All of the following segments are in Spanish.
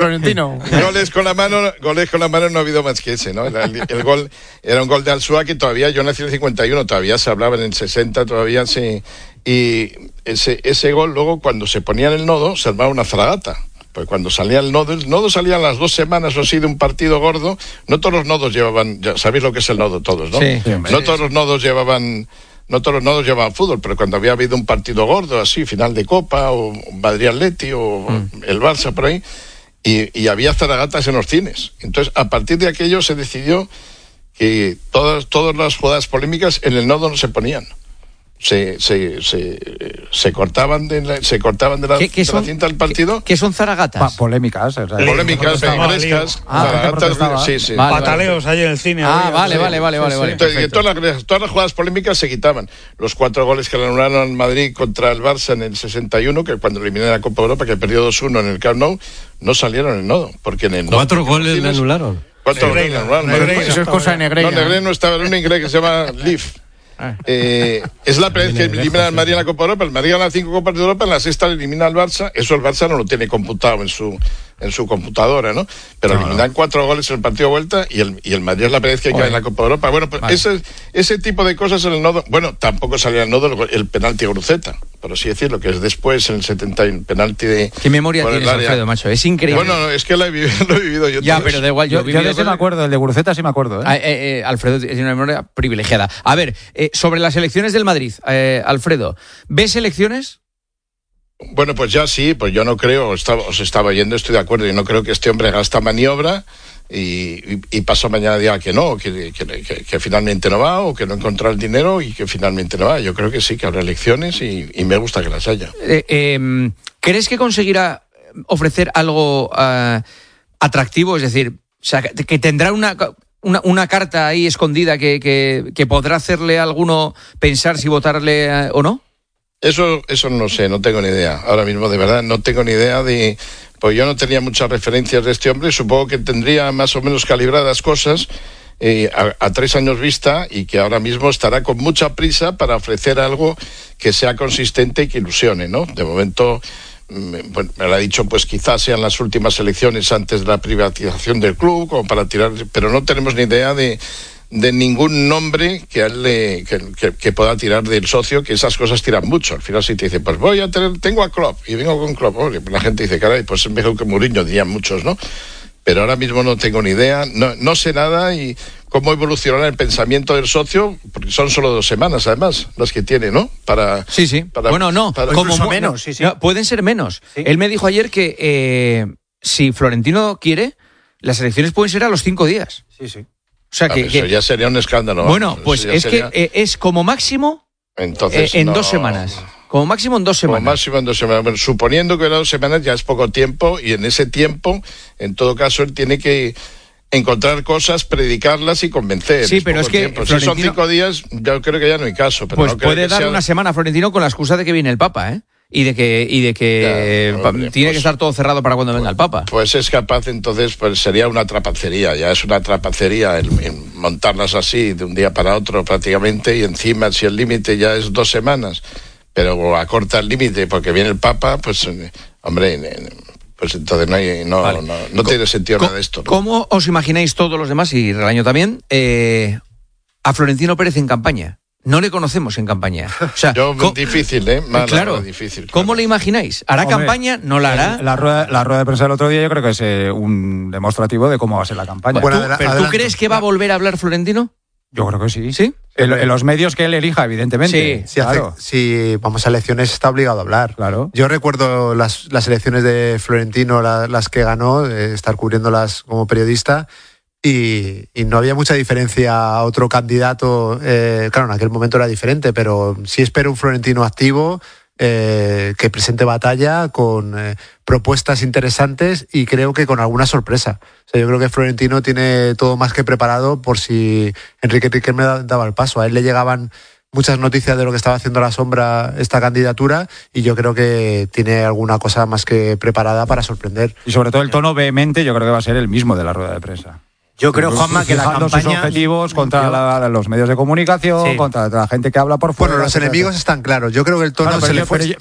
Florentino. Goles con la mano no ha habido más que ese, ¿no? El gol era un gol de Al-Suá que todavía, yo nací en el 51, todavía se hablaba en el 60, todavía se... Y ese gol luego cuando se ponía en el nodo se armaba una fragata. Pues cuando salía el nodo salía a las 2 semanas o así de un partido gordo. No todos los nodos llevaban, ya sabéis lo que es el nodo todos, ¿no? Sí. No todos los nodos llevaban fútbol, pero cuando había habido un partido gordo así, final de Copa o Madrid-Atleti o el Barça por ahí, y había zaragatas en los cines. Entonces, a partir de aquello se decidió que todas las jugadas polémicas en el nodo no se ponían. Se cortaban de la cinta del partido. ¿Qué son zaragatas? Polémicas. Polémicas, frescas, zaragatas, sí. Pataleos ahí en el cine. Vale. Entonces, todas las jugadas polémicas se quitaban. Los 4 goles que le anularon al Madrid contra el Barça en el 61, que cuando eliminaron la Copa de Europa, que perdió 2-1 en el Camp Nou, no salieron en el nodo. Porque en el 4 goles le anularon. 4 goles le anularon. Eso es cosa de Negreira. No, Negreira no estaba en un inglés que se llama Leaf. Es la primera vez que elimina al Madrid en la Copa de Europa. El Madrid gana 5 Copas de Europa, en la sexta le elimina al Barça. Eso el Barça no lo tiene computado en su computadora, ¿no? Pero eliminan 4 goles en el partido de vuelta y el Madrid es la primera vez que cae en la Copa de Europa. Bueno, pues ese tipo de cosas en el nodo. Bueno, tampoco salía en el nodo el penalti a Guruceta, por así decirlo, que es después en el 70, el penalti de... ¿Qué memoria tienes, Alfredo, macho? Es increíble. Bueno, es que lo he vivido yo. Ya, pero da igual. Yo de ese me acuerdo, el de Guruceta sí me acuerdo. Alfredo tiene una memoria privilegiada. A ver, sobre las elecciones del Madrid, Alfredo, ¿ves elecciones? Bueno, pues ya sí, pues yo no creo, os estaba yendo, estoy de acuerdo, yo no creo que este hombre haga esta maniobra y pasó mañana diga que no, que finalmente no va, o que no encontrará el dinero y que finalmente no va. Yo creo que sí, que habrá elecciones y me gusta que las haya. ¿Crees que conseguirá ofrecer algo atractivo? Es decir, o sea, que tendrá una carta ahí escondida que podrá hacerle a alguno pensar si votarle o no? Eso no sé, no tengo ni idea. Ahora mismo, de verdad, no tengo ni idea pues yo no tenía muchas referencias de este hombre. Supongo que tendría más o menos calibradas cosas a 3 años vista y que ahora mismo estará con mucha prisa para ofrecer algo que sea consistente y que ilusione, ¿no? De momento, bueno, me lo ha dicho, pues quizás sean las últimas elecciones antes de la privatización del club, como para tirar, pero no tenemos ni idea de ningún nombre que a él que pueda tirar del socio, que esas cosas tiran mucho. Al final si te dice, pues tengo a Klopp y vengo con Klopp, la gente dice, caray, pues es mejor que Mourinho, dirían muchos, ¿no? Pero ahora mismo no tengo ni idea, no sé nada y cómo evolucionará el pensamiento del socio, porque son solo 2 semanas además las que tiene, ¿no? Sí. Bueno, no, como menos, sí. No, pueden ser menos. Sí. Él me dijo ayer que si Florentino quiere, las elecciones pueden ser a los 5 días. Sí. O sea eso ya sería un escándalo. Bueno, pues es sería... que es como máximo entonces, en 2 semanas. Como máximo en 2 semanas. Como máximo en 2 semanas. Bueno, suponiendo que 2 semanas ya es poco tiempo, y en ese tiempo, en todo caso, él tiene que encontrar cosas, predicarlas y convencer. Sí, pero es que Florentino... Si son 5 días, yo creo que ya no hay caso. Pero pues no creo puede dar una semana a Florentino con la excusa de que viene el Papa, ¿eh? Y de que tiene que estar todo cerrado para cuando venga el Papa. Pues es capaz, entonces, pues sería una trapacería, ya es una trapacería el montarlas así de un día para otro prácticamente, y encima si el límite ya es 2 semanas, pero acorta el límite porque viene el Papa, pues hombre, pues entonces no tiene sentido nada de esto, ¿no? ¿Cómo os imagináis todos los demás, y Relaño también, a Florentino Pérez en campaña? No le conocemos en campaña. O sea, difícil, claro. Difícil. ¿Cómo le imagináis? ¿Hará campaña? ¿No la hará? La rueda de prensa del otro día yo creo que es un demostrativo de cómo va a ser la campaña. ¿Pero tú crees que va a volver a hablar Florentino? Yo creo que sí. ¿Sí? En los medios que él elija, evidentemente. Sí, claro. Si vamos a elecciones está obligado a hablar. Claro. Yo recuerdo las elecciones de Florentino, las que ganó, estar cubriéndolas como periodista, y no había mucha diferencia a otro candidato. Claro, en aquel momento era diferente, pero sí espero un Florentino activo, que presente batalla con propuestas interesantes y creo que con alguna sorpresa. O sea, yo creo que Florentino tiene todo más que preparado por si Enrique Riquelme daba el paso. A él le llegaban muchas noticias de lo que estaba haciendo a la sombra esta candidatura, y yo creo que tiene alguna cosa más que preparada para sorprender. Y sobre todo el tono vehemente yo creo que va a ser el mismo de la rueda de prensa. Yo creo, Juanma, que la fijando campaña... sus objetivos contra los medios de comunicación, Sí. contra la gente que habla por fuera. Bueno, los enemigos están claros. Yo creo que el tono Claro, se le fue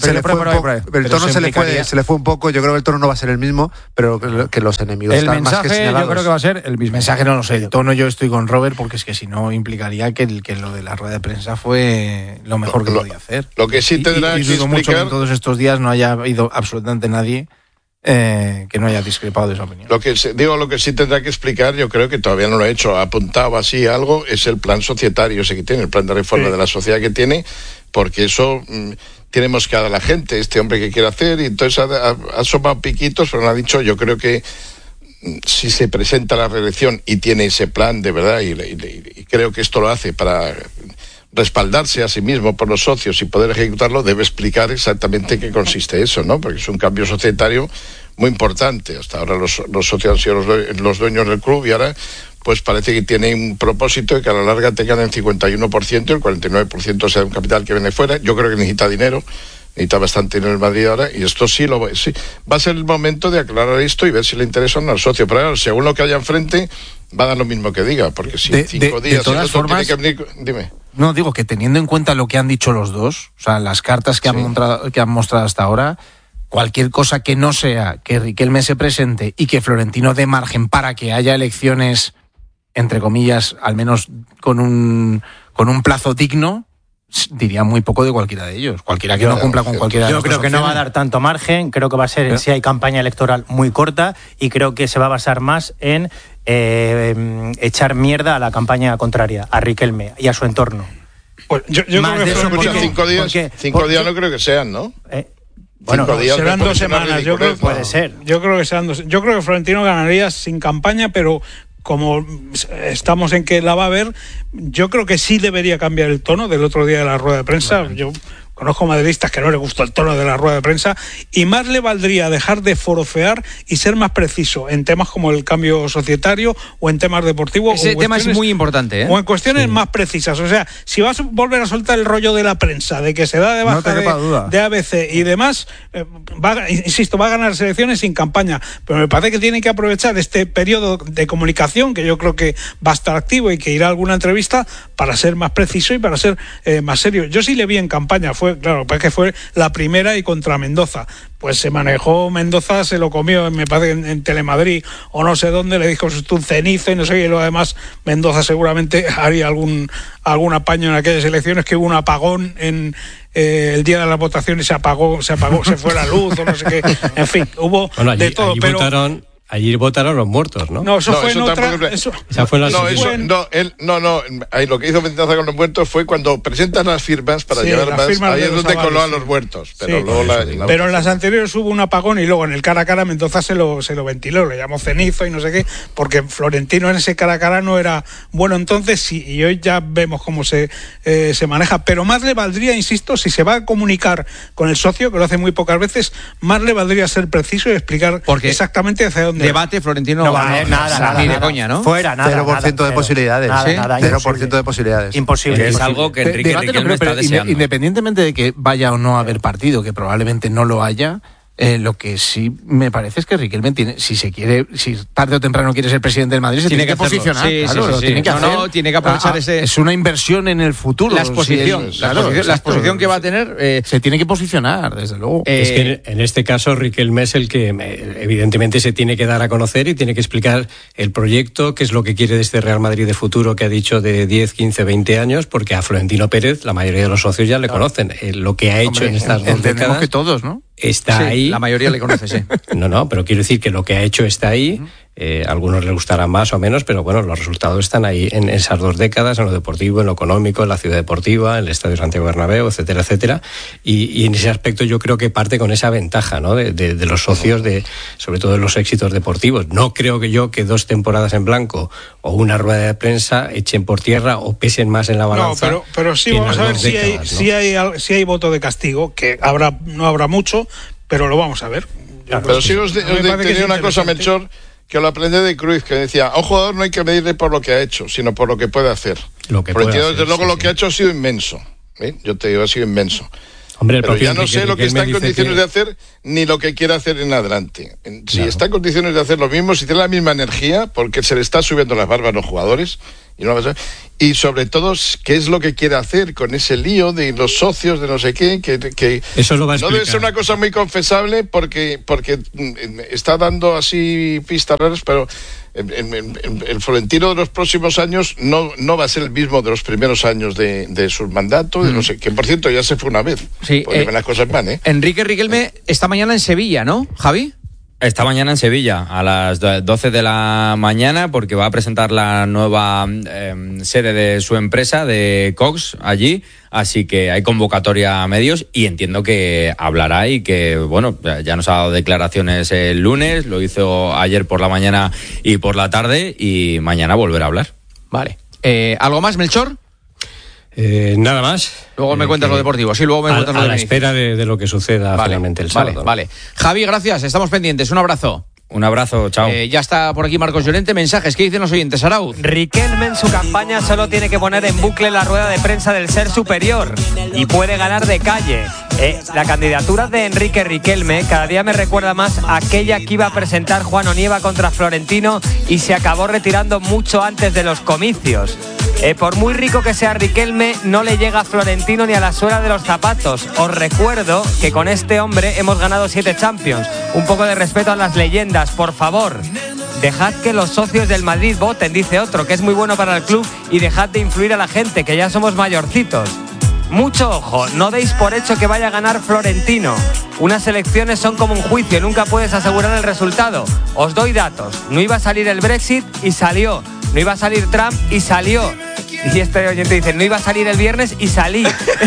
un poco. Yo creo que el tono no va a ser el mismo, pero que los enemigos El están más que mensaje señalados. yo creo que va a ser el mismo. Mensaje no lo sé, el tono yo estoy con Robert porque es que si no implicaría que lo de la rueda de prensa fue lo mejor que podía hacer. Lo que sí tendrá y que dudo mucho que explicar... en todos estos días no haya habido absolutamente nadie que no haya discrepado de esa opinión. Lo que sí tendrá que explicar, yo creo que todavía no lo ha hecho, ha apuntado así algo, es el plan societario ese que tiene, el plan de reforma de la sociedad que tiene, porque eso tenemos que dar a la gente, este hombre que quiere hacer, y entonces ha asomado piquitos, pero no ha dicho, yo creo que si se presenta la reelección y tiene ese plan de verdad, y creo que esto lo hace para respaldarse a sí mismo por los socios y poder ejecutarlo, debe explicar exactamente en qué consiste eso, ¿no? Porque es un cambio societario muy importante. Hasta ahora los socios han sido los dueños del club y ahora pues parece que tiene un propósito de que a la larga tengan el 51%, el 49% sea un capital que viene fuera. Yo creo que necesita dinero, necesita bastante dinero en Madrid ahora, y esto sí va a ser el momento de aclarar esto y ver si le interesa o no al socio. Pero claro, según lo que haya enfrente, va a dar lo mismo que diga, porque si 5 días... De todas formas, tiene que venir, dime. No, digo que teniendo en cuenta lo que han dicho los dos, o sea, las cartas que han mostrado hasta ahora, cualquier cosa que no sea que Riquelme se presente y que Florentino dé margen para que haya elecciones, entre comillas, al menos con un plazo digno, diría muy poco de cualquiera de ellos. Cualquiera que no cumpla con cualquiera de Yo las creo dos que no va a opciones. dar tanto margen, creo que va a ser en sí hay campaña electoral muy corta y creo que se va a basar más en echar mierda a la campaña contraria, a Riquelme y a su entorno. Pues yo Más creo de que eso, Escucha, porque- 5 días no creo que sean, ¿no? Bueno, 5 días serán me 2 parece una semanas. Yo creo, ridiculez, puede ser. Yo creo que serán 2. Yo creo que Florentino ganaría sin campaña, pero como estamos en que la va a ver, yo creo que sí debería cambiar el tono del otro día de la rueda de prensa. Yo conozco madridistas que no les gustó el tono de la rueda de prensa, y más le valdría dejar de forofear y ser más preciso en temas como el cambio societario o en temas deportivos. Ese tema es muy importante, ¿eh? O en cuestiones más precisas. O sea, si vas a volver a soltar el rollo de la prensa, de que se da de No baja te quepa duda. de ABC y demás, va a ganar selecciones sin campaña. Pero me parece que tiene que aprovechar este periodo de comunicación, que yo creo que va a estar activo y que irá a alguna entrevista, para ser más preciso y para ser más serio. Yo sí le vi en campaña, claro, pues que fue la primera y contra Mendoza. Pues se manejó Mendoza, se lo comió, me parece, en Telemadrid o no sé dónde, le dijo un cenizo y no sé qué, y lo demás Mendoza seguramente haría algún apaño en aquellas elecciones, que hubo un apagón en el día de las votaciones, se apagó, se fue la luz o no sé qué, en fin, hubo de todo, pero... Allí votaron los muertos, ¿no? No, eso fue en tampoco otra... Esa fue la ahí lo que hizo Mendoza con los muertos fue cuando presentan las firmas para Sí, llevar las más, firmas ahí de es los donde avales, coló a sí. los muertos, pero Sí. luego Pero en las anteriores hubo un apagón y luego en el cara a cara Mendoza se lo ventiló, le llamó cenizo y no sé qué, porque Florentino en ese cara a cara no era bueno entonces, y hoy ya vemos cómo se maneja. Pero más le valdría, insisto, si se va a comunicar con el socio, que lo hace muy pocas veces, más le valdría ser preciso y explicar exactamente hacia dónde Debate, Florentino No va a haber nada, ni de nada. coña, ¿no? Fuera, nada. 0% de posibilidades. Nada, ¿Sí? nada, 0% de posibilidades. Imposible. Es algo que Enrique Debate no Riquelme creo, pero está deseando. independientemente de que vaya o no a haber partido, que probablemente no lo haya, lo que sí me parece es que Riquelme tiene, si tarde o temprano quiere ser presidente del Madrid, se tiene que hacerlo. posicionar. Sí, claro, sí, lo sí. tiene que hacer. No, tiene que aprovechar ese... Es una inversión en el futuro. La exposición, Sí, la exacto. exposición que va a tener... Se tiene que posicionar, desde luego. Es que en este caso Riquelme es el que evidentemente se tiene que dar a conocer y tiene que explicar el proyecto, qué es lo que quiere de este Real Madrid de futuro que ha dicho de 10, 15, 20 años, porque a Florentino Pérez la mayoría de los socios ya le conocen. Lo que ha hecho en estas 2 Entendemos décadas que todos, ¿no? está sí, ahí. la mayoría le conoce, sí. No, pero quiero decir que lo que ha hecho está ahí. A algunos les gustará más o menos, pero bueno, los resultados están ahí en esas 2 décadas, en lo deportivo, en lo económico, en la ciudad deportiva, en el Estadio Santiago Bernabéu, etcétera, etcétera. Y en ese aspecto yo creo que parte con esa ventaja, ¿no? de los socios, sobre todo de los éxitos deportivos. No creo que 2 temporadas en blanco o una rueda de prensa echen por tierra o pesen más en la balanza. No, pero sí, que vamos las a ver 2 si décadas, ¿no? si hay voto de castigo, que no habrá mucho, pero lo vamos a ver. Pero sí os tenía una cosa, Melchor, que lo aprendí de Cruyff, que decía, a un jugador no hay que medirle por lo que ha hecho, sino por lo que puede hacer. Lo que Porque puede desde hacer, luego sí, lo sí. que ha hecho ha sido inmenso. Yo te digo, ha sido inmenso. Hombre, pero ya no Enrique sé lo que está en condiciones de hacer ni lo que quiere hacer en adelante. Si está en condiciones de hacer lo mismo, si tiene la misma energía, porque se le está subiendo las barbas a los jugadores, y sobre todo, ¿qué es lo que quiere hacer con ese lío de los socios, de no sé qué? Que eso lo va a explicar. No debe ser una cosa muy confesable porque está dando así pistas raras, pero el Florentino de los próximos años no va a ser el mismo de los primeros años de su mandato, de no sé, que por cierto ya se fue una vez. Sí, porque las cosas van, Enrique Riquelme esta mañana en Sevilla, ¿no, Javi? Esta mañana en Sevilla, a las 12 de la mañana, porque va a presentar la nueva sede de su empresa, de Cox, allí. Así que hay convocatoria a medios y entiendo que hablará y que, bueno, ya nos ha dado declaraciones el lunes, lo hizo ayer por la mañana y por la tarde y mañana volverá a hablar. Vale. ¿Algo más, Melchor? Nada más. Luego me cuentas lo deportivo. Sí, luego me cuentas lo a de la espera de lo que suceda finalmente el sábado. Vale. Javi, gracias. Estamos pendientes. Un abrazo. Un abrazo, chao. Ya está por aquí Marcos Llorente. Mensajes. ¿Qué dicen los oyentes, Arauz? Riquelme en su campaña solo tiene que poner en bucle la rueda de prensa del ser superior y puede ganar de calle. La candidatura de Enrique Riquelme cada día me recuerda más a aquella que iba a presentar Juan Onieva contra Florentino y se acabó retirando mucho antes de los comicios. Por muy rico que sea Riquelme, no le llega a Florentino ni a la suela de los zapatos. Os recuerdo que con este hombre hemos ganado 7 Champions. Un poco de respeto a las leyendas, por favor. Dejad que los socios del Madrid voten, dice otro, que es muy bueno para el club, y dejad de influir a la gente, que ya somos mayorcitos. Mucho ojo, no deis por hecho que vaya a ganar Florentino. Unas elecciones son como un juicio, nunca puedes asegurar el resultado. Os doy datos. No iba a salir el Brexit y salió. No iba a salir Trump y salió. Y este oyente dice, no iba a salir el viernes y salí.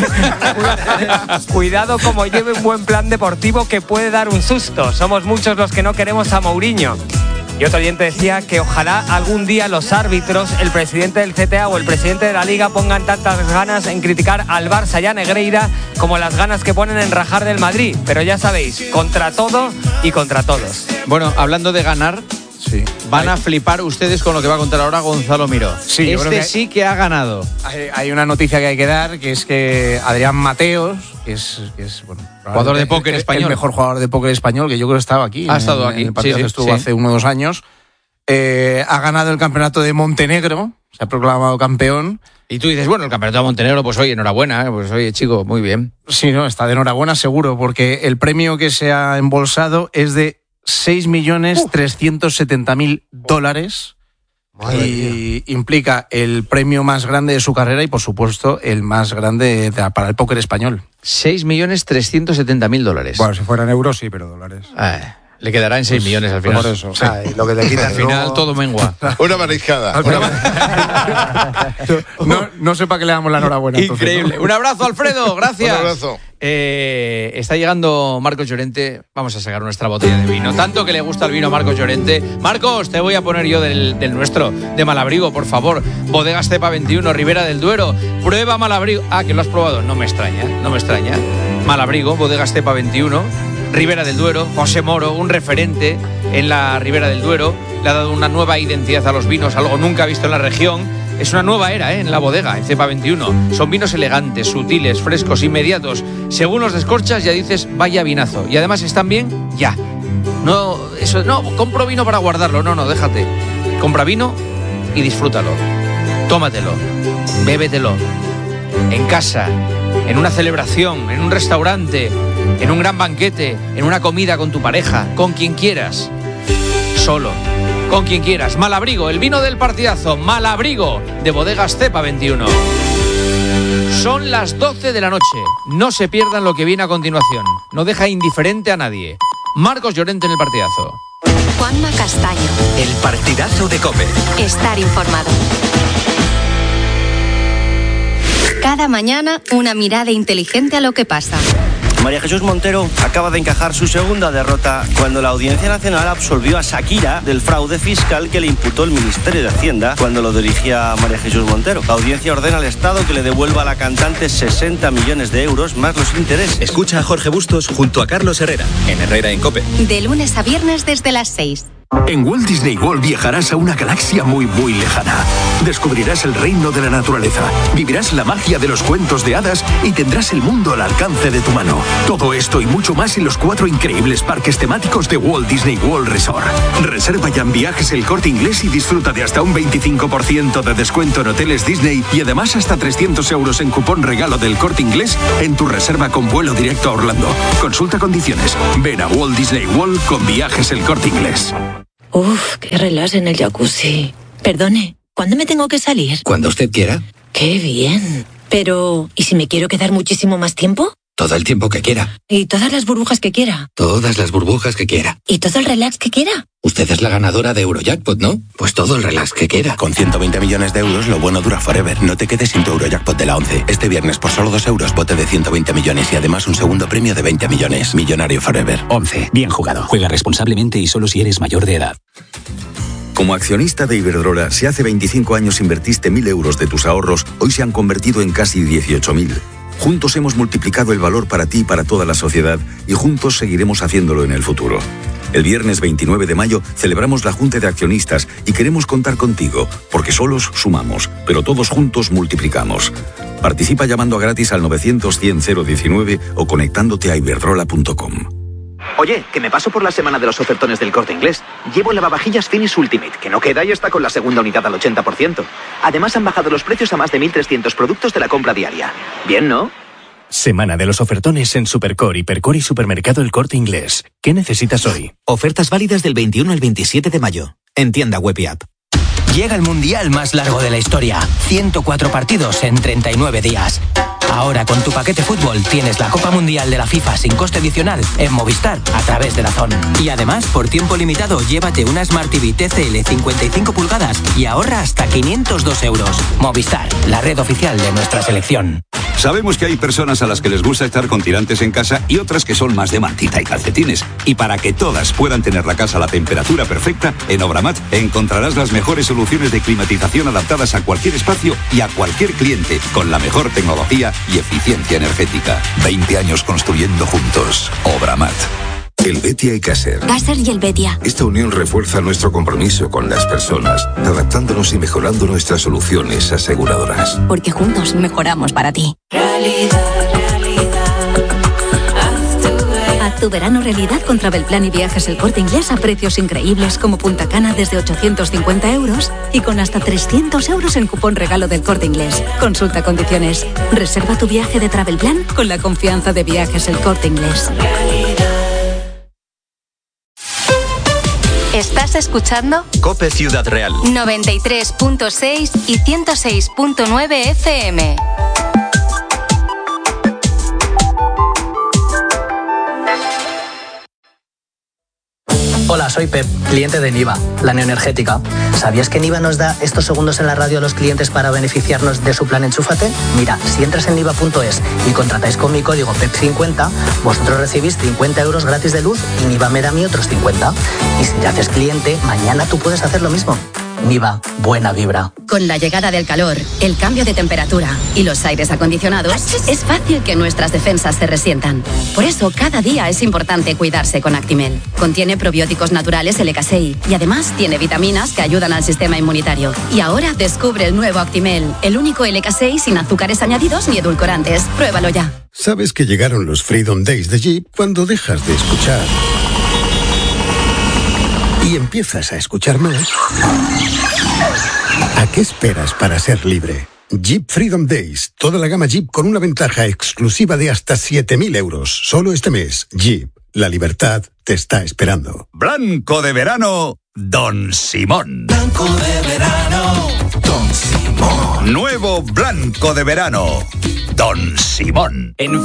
Cuidado como lleve un buen plan deportivo que puede dar un susto. Somos muchos los que no queremos a Mourinho. Y otro oyente decía que ojalá algún día los árbitros, el presidente del CTA o el presidente de la Liga pongan tantas ganas en criticar al Barça y a Negreira como las ganas que ponen en rajar del Madrid. Pero ya sabéis, contra todo y contra todos. Bueno, hablando de ganar, sí, van a flipar ustedes con lo que va a contar ahora Gonzalo Miró. Sí, sí que ha ganado. Hay una noticia que hay que dar, que es que Adrián Mateos, que es bueno, jugador de póker español, el mejor jugador de póker español, que yo creo que estaba aquí. Ha estado aquí. En el partido que estuvo hace 1 o 2 años. Ha ganado el campeonato de Montenegro, se ha proclamado campeón. Y tú dices, bueno, el campeonato de Montenegro, pues oye, enhorabuena, pues oye, chico, muy bien. Sí, no, está de enhorabuena seguro, porque el premio que se ha embolsado es de $6.370.000 y implica el premio más grande de su carrera y, por supuesto, el más grande para el póker español. $6.370.000. Bueno, si fueran euros sí, pero dólares. Le quedará en 6 millones al final. Por eso. Sí. Lo que te quitan al final todo mengua. Una mariscada. No sé para qué le damos la enhorabuena. Increíble. Entonces, ¿no? Un abrazo, Alfredo. Gracias. Un abrazo. Está llegando Marcos Llorente. Vamos a sacar nuestra botella de vino. Tanto que le gusta el vino a Marcos Llorente. Marcos, te voy a poner yo del nuestro, de Malabrigo, por favor. Bodegas Cepa 21, Ribera del Duero. Prueba Malabrigo. Que lo has probado. No me extraña. Malabrigo, Bodegas Cepa 21. Ribera del Duero, José Moro, un referente en la Ribera del Duero, le ha dado una nueva identidad a los vinos, algo nunca visto en la región. Es una nueva era en la bodega, en Cepa 21. Son vinos elegantes, sutiles, frescos, inmediatos. Según los descorchas ya dices, vaya vinazo. Y además están bien, ya. No, compro vino para guardarlo. No, déjate. Compra vino y disfrútalo. Tómatelo, bébetelo. En casa, en una celebración, en un restaurante, en un gran banquete, en una comida con tu pareja, con quien quieras. Solo, con quien quieras. Malabrigo, el vino del partidazo. Malabrigo, de Bodegas Cepa 21. Son las 12 de la noche. No se pierdan lo que viene a continuación. No deja indiferente a nadie. Marcos Llorente en el partidazo. Juanma Castaño. El partidazo de COPE. Estar informado. Cada mañana, una mirada inteligente a lo que pasa. María Jesús Montero acaba de encajar su segunda derrota cuando la Audiencia Nacional absolvió a Shakira del fraude fiscal que le imputó el Ministerio de Hacienda cuando lo dirigía María Jesús Montero. La audiencia ordena al Estado que le devuelva a la cantante 60 millones de euros más los intereses. Escucha a Jorge Bustos junto a Carlos Herrera en Herrera en COPE. De lunes a viernes desde las 6. En Walt Disney World viajarás a una galaxia muy, muy lejana. Descubrirás el reino de la naturaleza, vivirás la magia de los cuentos de hadas y tendrás el mundo al alcance de tu mano. Todo esto y mucho más en los 4 increíbles parques temáticos de Walt Disney World Resort. Reserva ya en Viajes El Corte Inglés y disfruta de hasta un 25% de descuento en hoteles Disney y además hasta 300 euros en cupón regalo del Corte Inglés en tu reserva con vuelo directo a Orlando. Consulta condiciones. Ven a Walt Disney World con Viajes El Corte Inglés. Uf, qué relax en el jacuzzi. Perdone, ¿cuándo me tengo que salir? Cuando usted quiera. Qué bien. Pero, ¿y si me quiero quedar muchísimo más tiempo? Todo el tiempo que quiera. ¿Y todas las burbujas que quiera? Todas las burbujas que quiera. ¿Y todo el relax que quiera? Usted es la ganadora de Eurojackpot, ¿no? Pues todo el relax que quiera. Con 120 millones de euros, lo bueno dura forever. No te quedes sin tu Eurojackpot de la 11. Este viernes, por solo 2 euros, bote de 120 millones y además un segundo premio de 20 millones. Millonario forever. 11. Bien jugado. Juega responsablemente y solo si eres mayor de edad. Como accionista de Iberdrola, si hace 25 años invertiste 1.000 euros de tus ahorros, hoy se han convertido en casi 18.000. Juntos hemos multiplicado el valor para ti y para toda la sociedad y juntos seguiremos haciéndolo en el futuro. El viernes 29 de mayo celebramos la Junta de Accionistas y queremos contar contigo, porque solos sumamos, pero todos juntos multiplicamos. Participa llamando a gratis al 900-100-019 o conectándote a iberdrola.com. Oye, que me paso por la semana de los ofertones del Corte Inglés. Llevo el lavavajillas Finish Ultimate, que no queda y está con la segunda unidad al 80%. Además han bajado los precios a más de 1.300 productos de la compra diaria. Bien, ¿no? Semana de los ofertones en Supercore, Hipercore y Supermercado El Corte Inglés. ¿Qué necesitas hoy? Ofertas válidas del 21 al 27 de mayo. En tienda web y app. Llega el mundial más largo de la historia. 104 partidos en 39 días. Ahora con tu paquete fútbol tienes la Copa Mundial de la FIFA sin coste adicional en Movistar a través de DAZN. Y además, por tiempo limitado, llévate una Smart TV TCL 55 pulgadas y ahorra hasta 502 euros. Movistar, la red oficial de nuestra selección. Sabemos que hay personas a las que les gusta estar con tirantes en casa y otras que son más de mantita y calcetines. Y para que todas puedan tener la casa a la temperatura perfecta, en Obramat encontrarás las mejores soluciones de climatización adaptadas a cualquier espacio y a cualquier cliente, con la mejor tecnología y eficiencia energética. 20 años construyendo juntos. Obramat. El Betia y Caser. Caser y el Betia. Esta unión refuerza nuestro compromiso con las personas, adaptándonos y mejorando nuestras soluciones aseguradoras. Porque juntos mejoramos para ti. Haz tu verano realidad con Travelplan y Viajes El Corte Inglés a precios increíbles como Punta Cana desde 850 euros y con hasta 300 euros en cupón regalo del Corte Inglés. Consulta condiciones. Reserva tu viaje de Travelplan con la confianza de Viajes El Corte Inglés. ¿Estás escuchando? COPE Ciudad Real. 93.6 y 106.9 FM. Hola, soy Pep, cliente de Niva, la neoenergética. ¿Sabías que Niva nos da estos segundos en la radio a los clientes para beneficiarnos de su plan Enchúfate? Mira, si entras en niva.es y contratáis con mi código PEP50, vosotros recibís 50 euros gratis de luz y Niva me da a mí otros 50. Y si te haces cliente, mañana tú puedes hacer lo mismo. Niva, buena vibra. Con la llegada del calor, el cambio de temperatura y los aires acondicionados, es fácil que nuestras defensas se resientan. Por eso, cada día es importante cuidarse con Actimel. Contiene probióticos naturales LK6 y además tiene vitaminas que ayudan al sistema inmunitario. Y ahora descubre el nuevo Actimel, el único LK6 sin azúcares añadidos ni edulcorantes. Pruébalo ya. ¿Sabes que llegaron los Freedom Days de Jeep cuando dejas de escuchar y empiezas a escuchar más? ¿A qué esperas para ser libre? Jeep Freedom Days. Toda la gama Jeep con una ventaja exclusiva de hasta 7.000 euros. Solo este mes. Jeep. La libertad te está esperando. Blanco de verano, Don Simón. Blanco de verano, Don Simón. Nuevo blanco de verano, Don Simón.